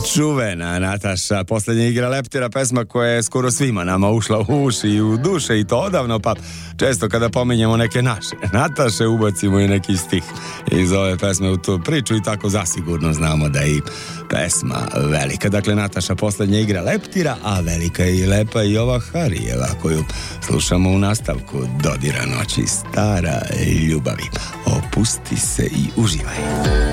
Čuvena Nataša, posljednja igra leptira, pesma koja je skoro svima nama ušla u uši i u duše i to odavno, pa često kada pominjemo neke naše Nataše ubacimo i neki stih iz ove pesme u tu priču i tako zasigurno znamo da je i pesma velika. Dakle, Nataša, posljednja igra leptira, a velika je i lepa i ova Harijeva koju slušamo u nastavku Dodira noći, stara ljubavi. Opusti se i uživaj.